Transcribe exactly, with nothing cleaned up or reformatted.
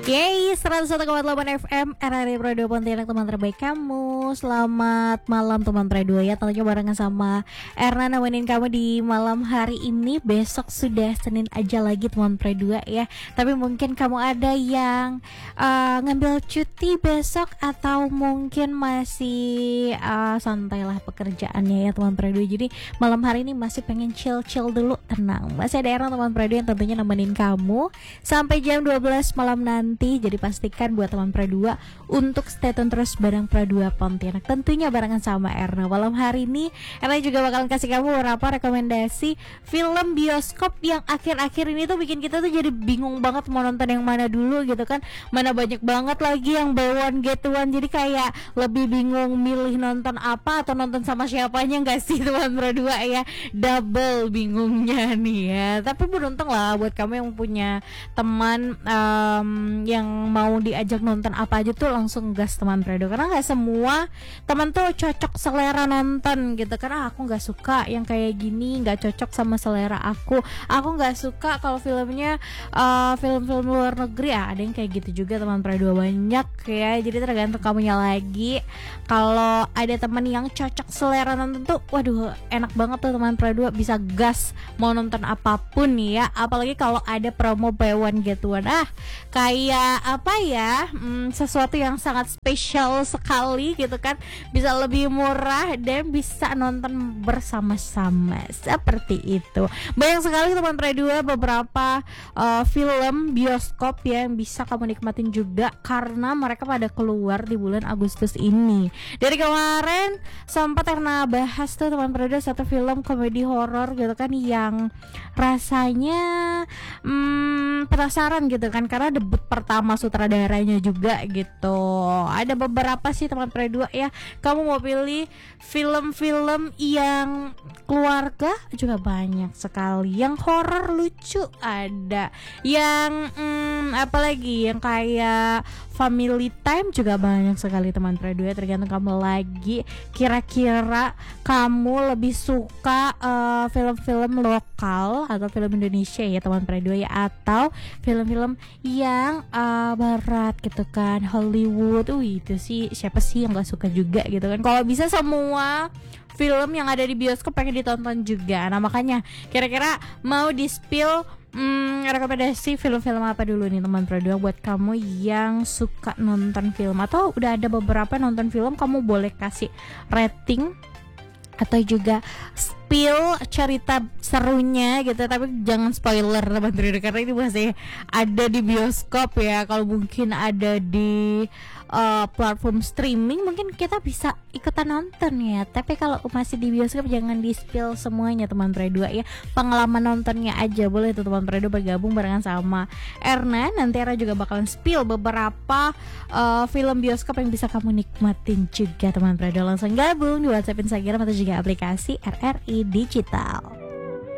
Yeay, seratus satu koma delapan F M R R I Radio Pontianak, teman terbaik kamu. Selamat malam teman Radio ya. Tentunya barengan sama Erna nemenin kamu di malam hari ini. Besok sudah Senin aja lagi teman Radio ya. Tapi mungkin kamu ada yang uh, ngambil cuti besok, atau mungkin masih uh, santai lah pekerjaannya ya teman Radio. Jadi malam hari ini masih pengen chill-chill dulu, tenang. Masih ada Erna teman Radio yang tentunya nemenin kamu sampai jam dua belas malam nanti. Jadi pastikan buat teman Pra dua untuk stay tune terus bareng Pra dua Pontianak, tentunya barengan sama Erna. Malam hari ini Erna juga bakalan kasih kamu beberapa rekomendasi film bioskop yang akhir-akhir ini tuh bikin kita tuh jadi bingung banget mau nonton yang mana dulu gitu kan. Mana banyak banget lagi yang buy one get one, jadi kayak lebih bingung milih nonton apa atau nonton sama siapanya, nggak sih teman Pra dua ya. Double bingungnya nih ya. Tapi beruntung lah buat kamu yang punya teman um, yang mau diajak nonton apa aja tuh langsung gas teman Predo, karena nggak semua teman tuh cocok selera nonton gitu. Karena aku nggak suka yang kayak gini, nggak cocok sama selera aku. Aku nggak suka kalau filmnya uh, film-film luar negeri. Ah, ada yang kayak gitu juga teman Predo, banyak ya. Jadi tergantung kamunya lagi. Kalau ada teman yang cocok selera nonton tuh, waduh enak banget tuh teman Predo, bisa gas mau nonton apapun nih ya. Apalagi kalau ada promo buy one get one. Ah, kayak apa ya, hmm, sesuatu yang sangat spesial sekali gitu kan, bisa lebih murah dan bisa nonton bersama-sama seperti itu. Banyak sekali teman Pre dua beberapa uh, film bioskop ya yang bisa kamu nikmatin juga, karena mereka pada keluar di bulan Agustus ini. Dari kemarin sempat karena bahas tuh teman Pre dua satu film komedi horor gitu kan, yang rasanya hmm, penasaran gitu kan, karena debut pertama sutradaranya juga gitu. Ada beberapa sih teman Pre dua ya. Kamu mau pilih film-film yang keluarga juga banyak sekali, yang horor lucu ada, yang hmm, apalagi yang kayak family time juga banyak sekali teman Pre dua. Tergantung kamu lagi, kira-kira kamu lebih suka uh, film-film lokal atau film Indonesia ya teman Pre dua ya, atau film-film yang uh, barat gitu kan, Hollywood. Wih, itu sih siapa sih yang gak suka juga gitu kan. Kalau bisa semua film yang ada di bioskop pengen ditonton juga. Nah makanya kira-kira mau di-spill hmm, rekomendasi film-film apa dulu nih teman Pro dua buat kamu yang suka nonton film, atau udah ada beberapa nonton film, kamu boleh kasih rating atau juga spill cerita serunya gitu, tapi jangan spoiler teman Pro dua, karena ini masih ada di bioskop ya. Kalau mungkin ada di uh, platform streaming mungkin kita bisa ikutan nonton ya, tapi kalau masih di bioskop jangan di spill semuanya teman Pro dua ya. Pengalaman nontonnya aja boleh tuh teman Pro dua bergabung barengan sama Erna. Nanti Erna juga bakalan spill beberapa uh, film bioskop yang bisa kamu nikmatin juga teman Pro dua. Langsung gabung di WhatsApp, Instagram atau juga aplikasi R R I Digital.